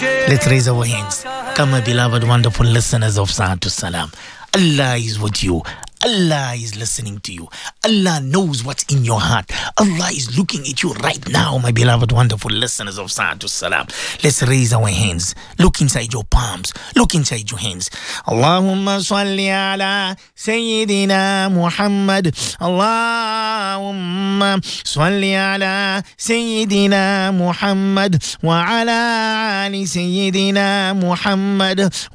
Let's raise our hands. Come, my beloved, wonderful listeners of Sa'atu Salam. Allah is with you. Allah is listening to you. Allah knows what's in your heart. Allah is looking at you right now, my beloved, wonderful listeners of Sa'atu Salam. Let's raise our hands. Look inside your palms. Look inside your hands. Allahumma salli ala Sayyidina Muhammad. Allahumma salli ala Sayyidina Muhammad wa ala ali Sayyidina Muhammad.